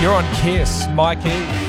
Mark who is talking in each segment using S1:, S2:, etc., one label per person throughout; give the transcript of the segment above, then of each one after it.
S1: You're on Kiss, Mikey.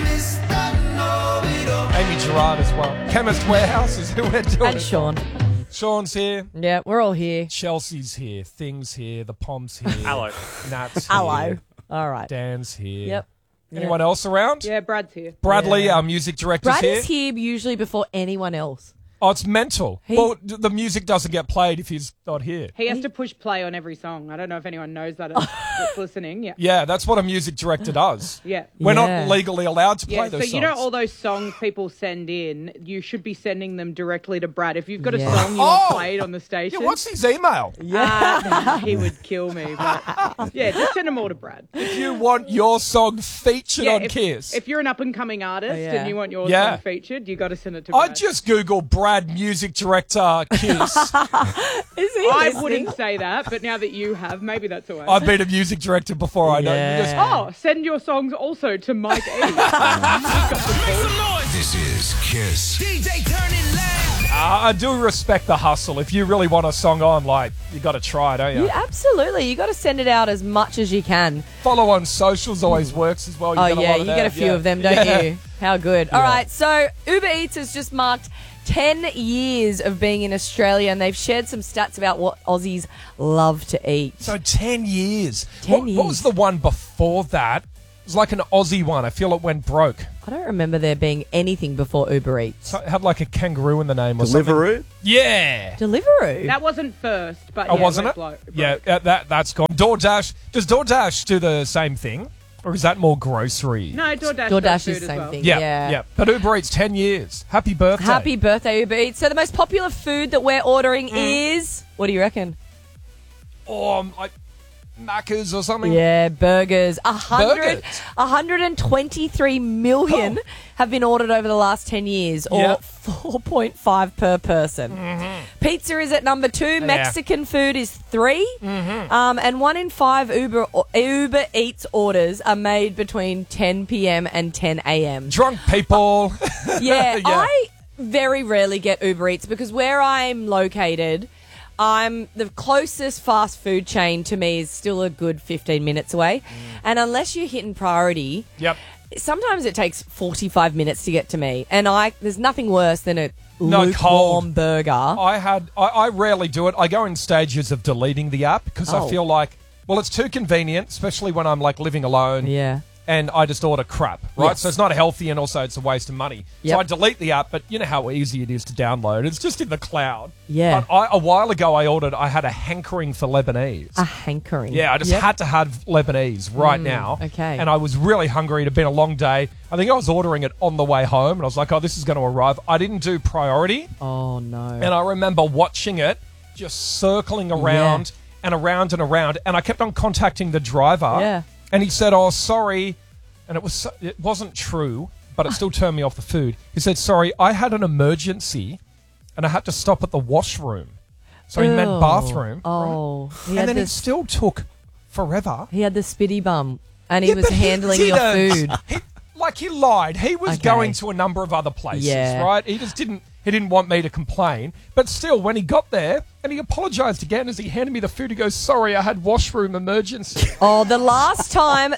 S1: Amy Gerard as well. Chemist Warehouse is who we're doing.
S2: And Sean.
S1: Sean's here.
S2: Yeah, we're all here.
S1: Chelsea's here. Thing's here. The Pom's here.
S3: Hello.
S1: Nat's
S2: Hello.
S1: here.
S2: All right.
S1: Dan's here.
S2: Yep.
S1: Anyone else around?
S4: Yeah, Brad's here.
S1: Bradley, our music director's
S2: Brad
S1: here.
S2: is here usually before anyone else.
S1: Oh, it's mental.
S2: He-
S1: Well, the music doesn't get played if he's not here.
S4: He has to push play on every song. I don't know if anyone knows that that's listening. Yeah.
S1: Yeah, that's what a music director does.
S4: Yeah.
S1: We're
S2: Yeah.
S1: not legally allowed to play
S4: Yeah,
S1: those
S4: so
S1: songs.
S4: you know all those songs people send in, you should be sending them directly to Brad. If you've got a
S2: Yeah.
S4: song you want played on the station,
S1: Yeah, what's his email?
S4: he would kill me. But yeah, just send them all to Brad.
S1: If you want your song featured on Kiss.
S4: If you're an up-and-coming artist and you want your
S1: Yeah.
S4: song featured, you got to send it to Brad.
S1: I just Google Brad music director Kiss.
S2: Is he
S4: I
S2: listening?
S4: wouldn't say that, but now that you have, maybe that's a way.
S1: I've been a music director before. I know. You just,
S4: Oh, send your songs also to Mike E.
S5: This is Kiss.
S6: DJ turn it loud.
S1: I do respect the hustle. If you really want a song on, like, you got to try, don't you?
S2: You absolutely. You got to send it out as much as you can.
S1: Follow on socials always works as well.
S2: Oh,
S1: get a
S2: yeah.
S1: lot
S2: You
S1: of
S2: get
S1: that.
S2: a few
S1: Yeah.
S2: of them, don't
S1: Yeah.
S2: you? How good. All right. So Uber Eats has just marked 10 years of being in Australia, and they've shared some stats about what Aussies love to eat.
S1: So 10 years.
S2: 10
S1: What was
S2: years.
S1: the one before that? It was like an Aussie one. I feel it went broke.
S2: I don't remember there being anything before Uber Eats.
S1: So it had like a kangaroo in the name or something.
S3: Deliveroo?
S1: Yeah.
S2: Deliveroo?
S4: That wasn't first, but
S1: Oh,
S4: yeah,
S1: wasn't
S4: went
S1: it?
S4: broke.
S1: Yeah, that's gone. DoorDash. Does DoorDash do the same thing? Or is that more grocery?
S4: No, DoorDash,
S2: DoorDash
S4: does
S2: is
S4: food
S2: the same
S4: as well.
S2: thing.
S1: Yeah,
S2: Yeah.
S1: yeah. But Uber Eats 10 years. Happy birthday.
S2: Happy birthday, Uber Eats. So the most popular food that we're ordering is... What do you reckon?
S1: Like Macca's or something.
S2: Yeah, burgers.
S1: Burgers.
S2: 123 million have been ordered over the last 10 years, or
S1: Yep.
S2: 4.5 per person. Pizza is at number 2. Mexican food is 3. And 1 in 5 Uber Eats orders are made between 10 p.m. and 10 a.m.
S1: Drunk people.
S2: Yeah,
S1: Yeah.
S2: I very rarely get Uber Eats because where I'm located, the closest fast food chain to me is still a good 15 minutes away. And unless you're hitting priority,
S1: Yep.
S2: sometimes it takes 45 minutes to get to me. And there's nothing worse than a
S1: No,
S2: lukewarm
S1: cold.
S2: burger.
S1: I rarely do it. I go in stages of deleting the app because
S2: Oh.
S1: I feel like, well, it's too convenient, especially when I'm like living alone.
S2: Yeah.
S1: And I just order crap, right?
S2: Yes.
S1: So it's not healthy and also it's a waste of money.
S2: Yep.
S1: So I delete the app, but you know how easy it is to download. It's just in the cloud.
S2: Yeah.
S1: But a while ago I had a hankering for Lebanese.
S2: A hankering.
S1: Yeah, I just
S2: Yep.
S1: had to have Lebanese right now.
S2: okay.
S1: And I was really hungry. It had been a long day. I think I was ordering it on the way home, and I was like, oh, this is going to arrive. I didn't do priority,
S2: Oh, no.
S1: and I remember watching it just circling around and around and around, and I kept on contacting the driver.
S2: Yeah.
S1: And he said, oh, sorry. And it wasn't true, but it still turned me off the food. He said, sorry, I had an emergency, and I had to stop at the washroom. So he meant
S2: Ew.
S1: bathroom.
S2: Oh. He
S1: And
S2: had
S1: then it
S2: this-
S1: still took forever.
S2: He had the spitty bum, and he
S1: Yeah,
S2: was
S1: but
S2: handling
S1: he
S2: your
S1: didn't.
S2: food.
S1: He lied. He was
S2: Okay.
S1: going to a number of other places,
S2: Yeah.
S1: right? He just didn't want me to complain. But still, when he got there, and he apologised again as he handed me the food, he goes, sorry, I had washroom emergency.
S2: Oh, the last time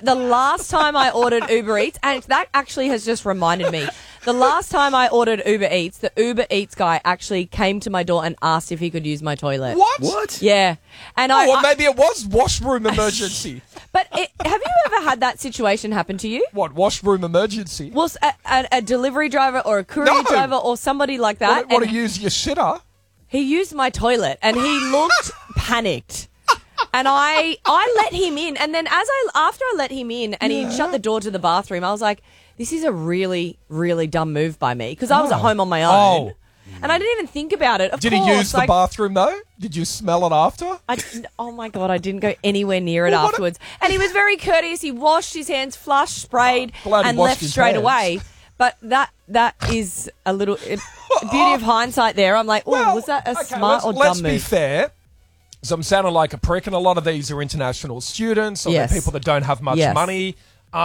S2: I ordered Uber Eats, and that actually has just reminded me. The last time I ordered Uber Eats, the Uber Eats guy actually came to my door and asked if he could use my toilet.
S1: What?
S2: Yeah. And
S1: Oh, well, maybe it was washroom emergency.
S2: But have you ever had that situation happen to you?
S1: What, washroom emergency?
S2: Well, a delivery driver or a courier
S1: No.
S2: driver or somebody like that.
S1: Want
S2: and
S1: to use your shitter?
S2: he used my toilet and he looked panicked. And I let him in, and then after I let him in and he shut the door to the bathroom, I was like, this is a really, really dumb move by me because I was at home on my own.
S1: Oh.
S2: And I didn't even think about it. Of
S1: Did
S2: course,
S1: he use the bathroom, though? Did you smell it after?
S2: oh my God, I didn't go anywhere near it
S1: Well, what a-
S2: afterwards. And he was very courteous. He washed his hands, flushed, sprayed,
S1: glad he
S2: and
S1: washed
S2: left
S1: his
S2: straight
S1: hands.
S2: away. But that is a little beauty of hindsight there. I'm like, oh, was that a smart or dumb
S1: let's be
S2: move?
S1: fair. So I'm sounding like a prick, and a lot of these are international students or
S2: Yes.
S1: they're people that don't have much
S2: Yes.
S1: money.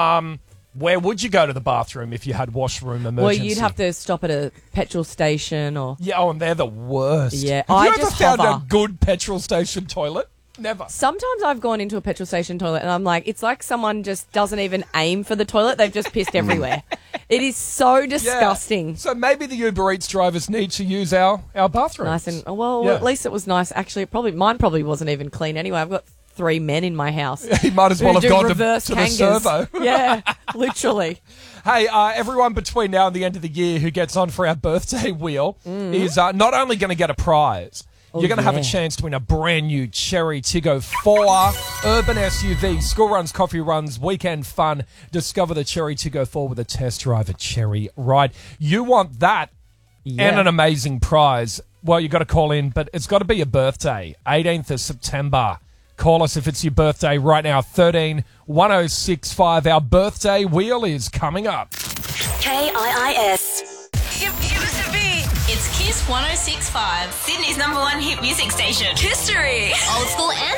S1: Where would you go to the bathroom if you had washroom emergency?
S2: Well, you'd have to stop at a petrol station or...
S1: Yeah, and they're the worst.
S2: Yeah,
S1: Have
S2: I
S1: you ever
S2: just
S1: found
S2: hover.
S1: a good petrol station toilet? Never.
S2: Sometimes I've gone into a petrol station toilet and I'm like, it's like someone just doesn't even aim for the toilet. They've just pissed everywhere. It is so disgusting.
S1: So maybe the Uber Eats drivers need to use our bathrooms.
S2: Nice and at least it was nice. Actually, mine probably wasn't even clean anyway. I've got 3 men in my house.
S1: He might as well
S2: who
S1: have
S2: do
S1: gone to
S2: reverse
S1: the
S2: kangas.
S1: servo.
S2: Yeah, literally.
S1: Hey, everyone between now and the end of the year who gets on for our birthday wheel is not only going to get a prize, you're going to have a chance to win a brand new Cherry Tiggo 4 urban SUV, school runs, coffee runs, weekend fun. Discover the Cherry Tiggo 4 with a test drive at Cherry Ride. You want that and an amazing prize. Well, you got to call in, but it's got to be your birthday, 18th of September. Call us if it's your birthday right now, 13 1065. Our birthday wheel is coming up.
S3: KIIS.
S5: Give us a beat.
S3: It's Kiss 106.5, Sydney's #1 hit music station.
S5: History.
S3: Old school and